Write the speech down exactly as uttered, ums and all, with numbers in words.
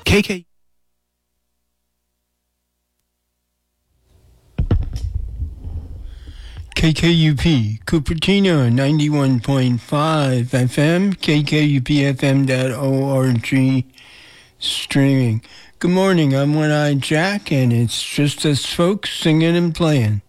K K. K K U P, Cupertino, ninety-one point five F M, K K U P F M dot org, streaming. Good morning, I'm One-Eyed Jack, and it's just us folks singing and playing.